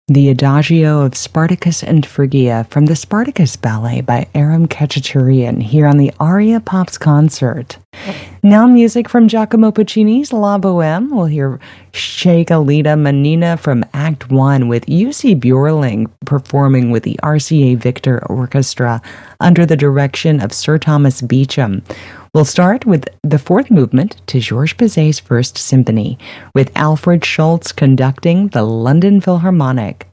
the Adagio of Spartacus and Phrygia from the Spartacus Ballet by Aram Khachaturian here on the Aria Pops concert. Now music from Giacomo Puccini's La Boheme. We'll hear Sheikalita Manina from Act 1 with UC Bjorling performing with the RCA Victor Orchestra under the direction of Sir Thomas Beecham. We'll start with the fourth movement to Georges Bizet's First Symphony, with Alfred Schultz conducting the London Philharmonic.